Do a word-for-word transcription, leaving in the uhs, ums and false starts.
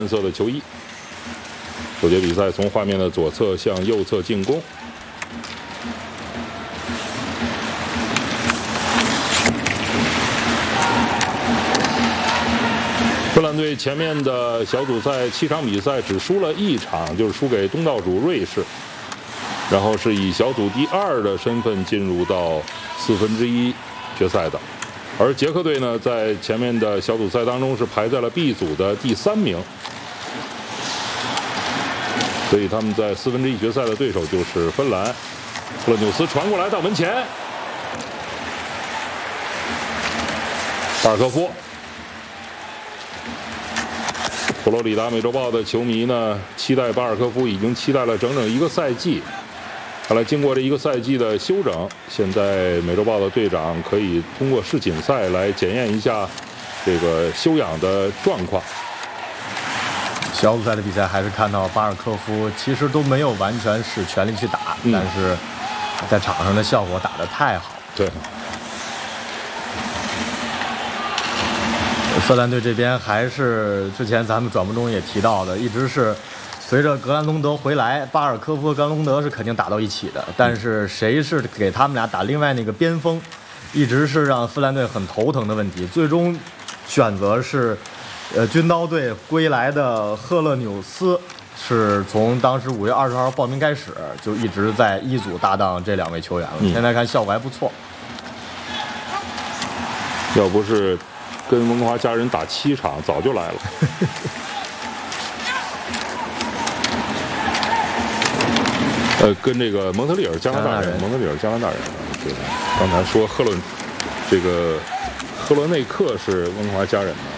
蓝色的球衣。首节比赛从画面的左侧向右侧进攻。芬兰队前面的小组赛七场比赛只输了一场，就是输给东道主瑞士，然后是以小组第二的身份进入到四分之一决赛的。而捷克队呢，在前面的小组赛当中是排在了 B 组的第三名，所以他们在四分之一决赛的对手就是芬兰。赫勒纽斯传过来到门前，巴尔科夫。佛罗里达美洲豹的球迷呢，期待巴尔科夫已经期待了整整一个赛季。看来经过这一个赛季的休整，现在美洲豹的队长可以通过世锦赛来检验一下这个休养的状况。 小组赛的比赛还是看到巴尔科夫其实都没有完全使全力去打，嗯、但是在场上的效果打得太好。 对。 芬兰队这边还是之前咱们转播中也提到的，一直是随着格兰隆德回来，巴尔科夫和格兰隆德是肯定打到一起的，但是谁是给他们俩打另外那个边锋，一直是让芬兰队很头疼的问题。最终选择是，呃，军刀队归来的赫勒纽斯，是从当时五月二十号报名开始就一直在一组搭档这两位球员了，嗯、现在看效果还不错。 要不是跟温哥华家人打七场，早就来了。呃，跟这个蒙特利尔加拿大人，蒙特利尔加拿大人，对，刚才说赫伦，这个赫罗内克是温哥华家人嘛，